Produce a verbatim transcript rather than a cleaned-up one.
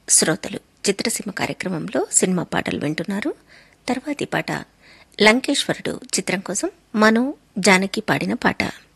శ్రోతలు చిత్రసీమ కార్యక్రమంలో సినిమా పాటలు వింటున్నారు. తర్వాతి పాట లంకేశ్వరుడు చిత్రం కోసం మనో జానకి పాడిన పాట.